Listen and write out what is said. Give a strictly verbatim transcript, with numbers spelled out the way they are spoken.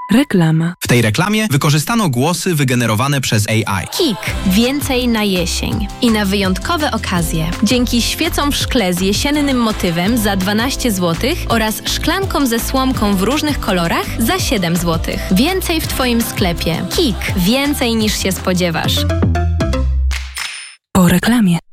Reklama. W tej reklamie wykorzystano głosy wygenerowane przez A I. KiK. Więcej na jesień. I na wyjątkowe okazje. Dzięki świecom w szkle z jesiennym motywem za dwanaście złotych oraz szklankom ze słomką w różnych kolorach za siedem złotych. Więcej w Twoim sklepie. KiK. Więcej niż się spodziewasz. Po reklamie.